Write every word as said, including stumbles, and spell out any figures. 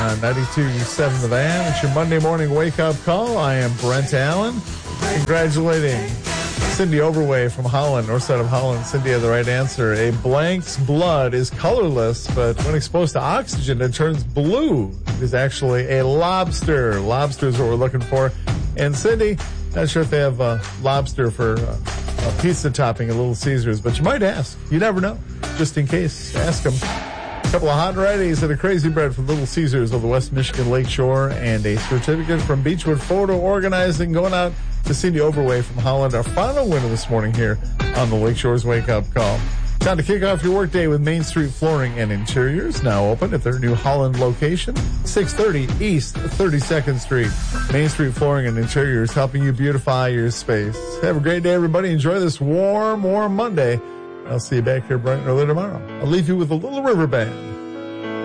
Uh, ninety-two point seven The Van. It's your Monday morning wake-up call. I am Brent Allen. Congratulating Cindy Overway from Holland, north side of Holland. Cindy had the right answer. A blank's blood is colorless, but when exposed to oxygen, it turns blue. It is actually a lobster. Lobster is what we're looking for. And Cindy, not sure if they have uh, lobster for uh, a pizza topping at Little Caesars, but you might ask. You never know. Just in case, ask them. A couple of hot and ready's and a crazy bread from Little Caesars of the West Michigan Lake Shore, and a certificate from Beechwood Photo Organizing going out to Cindy Overway from Holland. Our final winner this morning here on the Lake Shore's Wake Up Call. Time to kick off your workday with Main Street Flooring and Interiors, now open at their new Holland location, six thirty East thirty-second Street. Main Street Flooring and Interiors, helping you beautify your space. Have a great day, everybody. Enjoy this warm, warm Monday. I'll see you back here bright and early tomorrow. I'll leave you with a Little River Band.